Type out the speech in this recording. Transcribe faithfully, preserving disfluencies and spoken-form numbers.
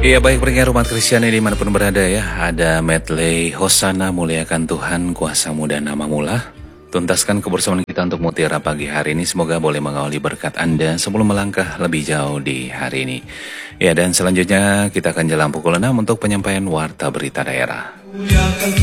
Iya baik pendengar umat Kristiani dimanapun berada ya. Ada medley Hosana muliakan Tuhan kuasamu dan namamu lah. Tuntaskan kebersamaan kita untuk mutiara pagi hari ini. Semoga boleh mengawali berkat Anda sebelum melangkah lebih jauh di hari ini. Ya dan selanjutnya kita akan jalan pukul enam untuk penyampaian warta berita daerah.